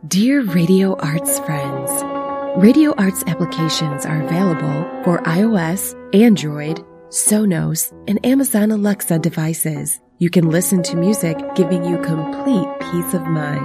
Dear Radio Arts friends, Radio Arts applications are available for iOS, Android, Sonos, and Amazon Alexa devices. You can listen to music giving you complete peace of mind.